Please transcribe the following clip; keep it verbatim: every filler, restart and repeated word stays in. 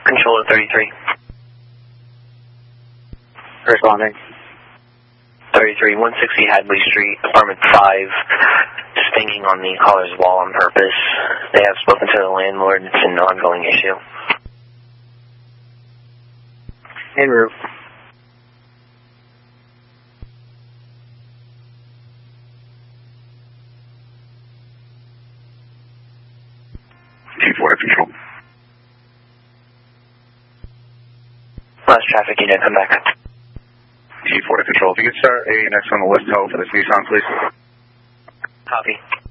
Control to thirty-three. Responding. thirty-three, one sixty Hadley Street, apartment five, stinging on the caller's wall on purpose. They have spoken to the landlord. It's an ongoing issue. En route. T four to control. Last traffic unit, come back. T four to control. If you could start a next on the list, tell for this Nissan, please. Copy.